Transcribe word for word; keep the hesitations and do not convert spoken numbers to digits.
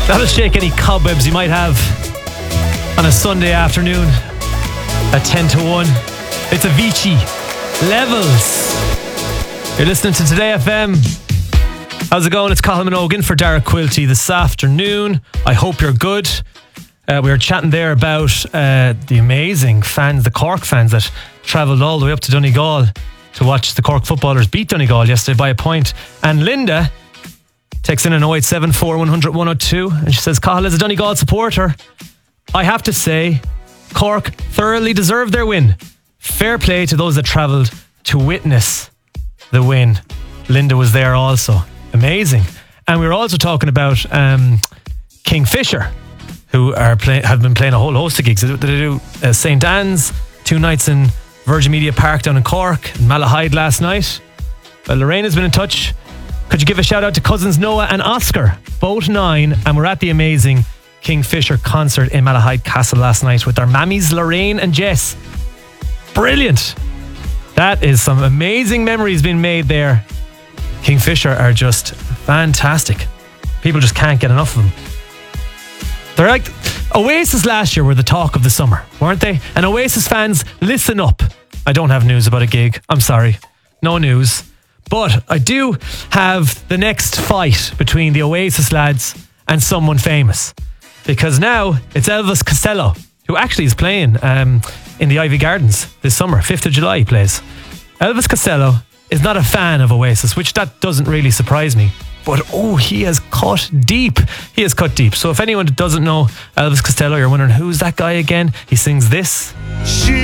That'll shake any cobwebs you might have on a Sunday afternoon at ten to one. It's Avicii. Levels. You're listening to Today F M. How's it going? It's Colin Minogue for Dara Quilty this afternoon. I hope you're good. Uh, we were chatting there about uh, the amazing fans, the Cork fans that travelled all the way up to Donegal to watch the Cork footballers beat Donegal yesterday by a point. And Linda texts in an oh eight seven four one hundred one oh two and she says, Cahill, as a Donegal supporter, I have to say Cork thoroughly deserved their win. Fair play to those that travelled to witness the win. Linda was there also. Amazing. And we were also talking about um, Kingfisher, who are play- have been playing a whole host of gigs. They do uh, Saint Anne's, two nights in Virgin Media Park down in Cork, and Malahide last night. Well, Lorraine has been in touch. Could you give a shout out to cousins Noah and Oscar, both nine, and we're at the amazing Kingfisher concert in Malahide Castle last night with their mammies Lorraine and Jess. Brilliant. That is some amazing memories being made there. Kingfisher are just fantastic. People just can't get enough of them. They're like Oasis last year were the talk of the summer, weren't they? And Oasis fans, listen up. I don't have news about a gig. I'm sorry. No news. But I do have the next fight between the Oasis lads and someone famous. Because now it's Elvis Costello, who actually is playing um, in the Ivy Gardens this summer. fifth of July he plays. Elvis Costello is not a fan of Oasis, which that doesn't really surprise me. But oh, he has cut deep. He has cut deep. So if anyone doesn't know Elvis Costello, you're wondering, who's that guy again? He sings this. She